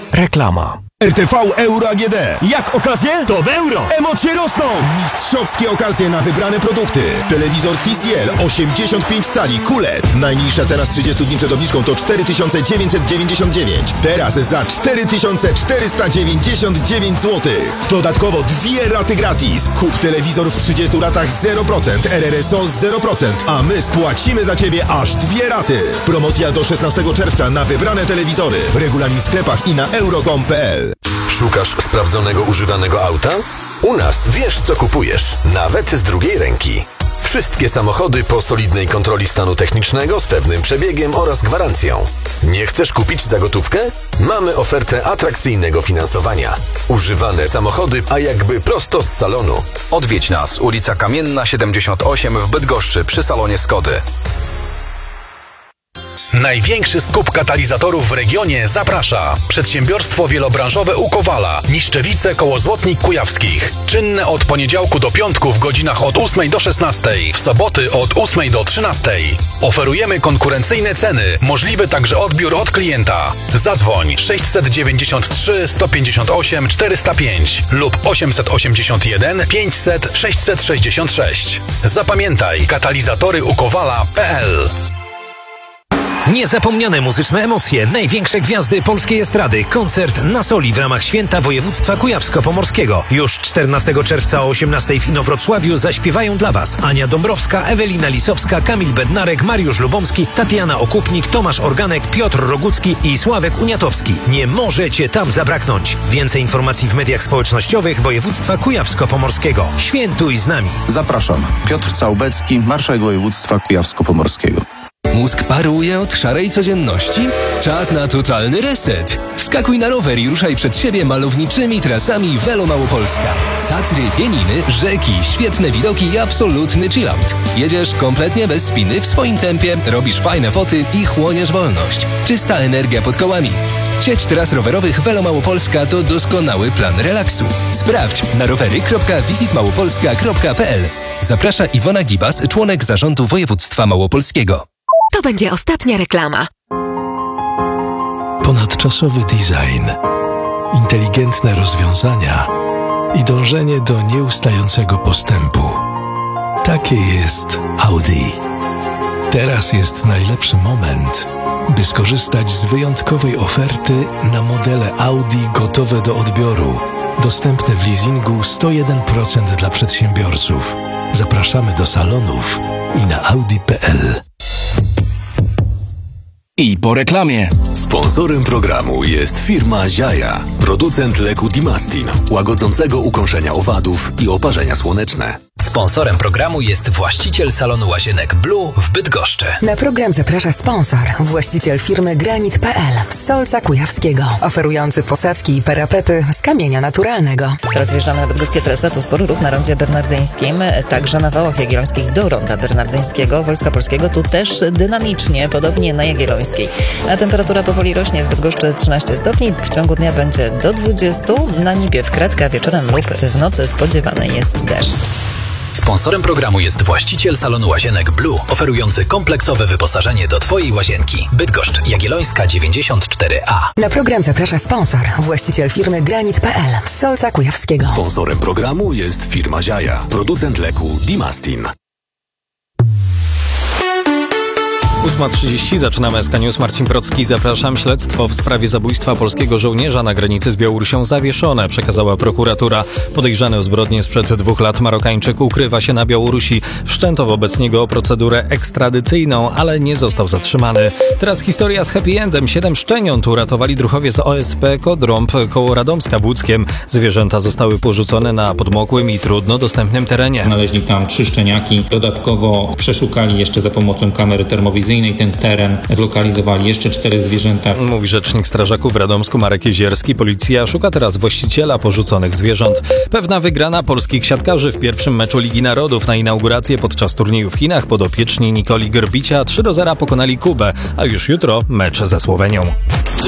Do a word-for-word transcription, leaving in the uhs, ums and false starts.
Reklama. R T V Euro A G D. Jak okazje? To w euro! Emocje rosną! Mistrzowskie okazje na wybrane produkty. Telewizor T C L osiemdziesiąt pięć cali Q L E D. Najniższa cena z trzydziestu dni przed obniżką to cztery tysiące dziewięćset dziewięćdziesiąt dziewięć. Teraz za cztery tysiące czterysta dziewięćdziesiąt dziewięć złotych. Dodatkowo dwie raty gratis. Kup telewizor w trzydziestu ratach zero procent, R R S O zero procent, a my spłacimy za Ciebie aż dwie raty. Promocja do szesnastego czerwca na wybrane telewizory. Regulamin w sklepach i na euro kropka com kropka p l. Szukasz sprawdzonego używanego auta? U nas wiesz, co kupujesz, nawet z drugiej ręki. Wszystkie samochody po solidnej kontroli stanu technicznego z pewnym przebiegiem oraz gwarancją. Nie chcesz kupić za gotówkę? Mamy ofertę atrakcyjnego finansowania. Używane samochody, a jakby prosto z salonu. Odwiedź nas, ulica Kamienna siedemdziesiąt osiem w Bydgoszczy przy salonie Skody. Największy skup katalizatorów w regionie zaprasza przedsiębiorstwo wielobranżowe u Kowala, Niszczewice koło Złotnik Kujawskich. Czynne od poniedziałku do piątku w godzinach od ósmej do szesnastej, w soboty od ósmej do trzynastej. Oferujemy konkurencyjne ceny, możliwy także odbiór od klienta. Zadzwoń sześćset dziewięćdziesiąt trzy sto pięćdziesiąt osiem czterysta pięć lub osiemset osiemdziesiąt jeden pięćset sześćset sześćdziesiąt sześć. Zapamiętaj, katalizatory u kowala kropka p l. Niezapomniane muzyczne emocje, największe gwiazdy polskiej estrady. Koncert na soli w ramach Święta Województwa Kujawsko-Pomorskiego. Już czternastego czerwca o osiemnastej w Inowrocławiu zaśpiewają dla Was Ania Dąbrowska, Ewelina Lisowska, Kamil Bednarek, Mariusz Lubomski, Tatiana Okupnik, Tomasz Organek, Piotr Rogucki i Sławek Uniatowski. Nie możecie tam zabraknąć. Więcej informacji w mediach społecznościowych Województwa Kujawsko-Pomorskiego. Świętuj z nami. Zapraszam. Piotr Całbecki, marszałek Województwa Kujawsko-Pomorskiego. Mózg paruje od szarej codzienności? Czas na totalny reset. Wskakuj na rower i ruszaj przed siebie malowniczymi trasami Velo Małopolska. Tatry, pieniny, rzeki, świetne widoki i absolutny chillout. Jedziesz kompletnie bez spiny w swoim tempie, robisz fajne foty i chłoniesz wolność. Czysta energia pod kołami. Sieć tras rowerowych Velo Małopolska to doskonały plan relaksu. Sprawdź na rowery kropka visit małopolska kropka p l. Zaprasza Iwona Gibas, członek zarządu województwa małopolskiego. To będzie ostatnia reklama. Ponadczasowy design, inteligentne rozwiązania i dążenie do nieustającego postępu. Takie jest Audi. Teraz jest najlepszy moment, by skorzystać z wyjątkowej oferty na modele Audi gotowe do odbioru. Dostępne w leasingu sto jeden procent dla przedsiębiorców. Zapraszamy do salonów i na audi kropka p l. I po reklamie. Sponsorem programu jest firma Ziaja, producent leku Dimastin, łagodzącego ukąszenia owadów i oparzenia słoneczne. Sponsorem programu jest właściciel salonu łazienek Blue w Bydgoszczy. Na program zaprasza sponsor, właściciel firmy Granit kropka p l z Solca Kujawskiego, oferujący posadzki i parapety z kamienia naturalnego. Teraz wjeżdżamy na bydgoskie trasy, tu spory ruch na rondzie bernardyńskim, także na Wałach Jagiellońskich do ronda bernardyńskiego, Wojska Polskiego, tu też dynamicznie, podobnie na Jagiellońskiej. A temperatura powoli rośnie, w Bydgoszczy trzynaście stopni, w ciągu dnia będzie do dwudziestu, na niebie w kredkę, wieczorem lub w nocy spodziewany jest deszcz. Sponsorem programu jest właściciel salonu łazienek Blue, oferujący kompleksowe wyposażenie do Twojej łazienki. Bydgoszcz, Jagiellońska dziewięćdziesiąt cztery a. Na program zaprasza sponsor, właściciel firmy Granit kropka p l z Solca Kujawskiego. Sponsorem programu jest firma Ziaja, producent leku Dimastin. ósma trzydzieści, zaczynamy S K News. Marcin Procki, zapraszam. Śledztwo w sprawie zabójstwa polskiego żołnierza na granicy z Białorusią zawieszone, przekazała prokuratura. Podejrzany o zbrodnię sprzed dwóch lat Marokańczyk ukrywa się na Białorusi. Wszczęto wobec niego procedurę ekstradycyjną, ale nie został zatrzymany. Teraz historia z happy endem. Siedem szczeniąt uratowali druhowie z O S P Kodrąb koło Radomska w Łódzkiem. Zwierzęta zostały porzucone na podmokłym i trudno dostępnym terenie. Znaleźli tam trzy szczeniaki. Dodatkowo przeszukali jeszcze za pomocą kamery termowizyjnej ten teren, zlokalizowali jeszcze cztery zwierzęta. Mówi rzecznik strażaków w Radomsku Marek Jezierski. Policja szuka teraz właściciela porzuconych zwierząt. Pewna wygrana polskich siatkarzy w pierwszym meczu Ligi Narodów. Na inaugurację podczas turnieju w Chinach podopieczni Nikoli Grbicia trzy do zera pokonali Kubę, a już jutro mecz ze Słowenią.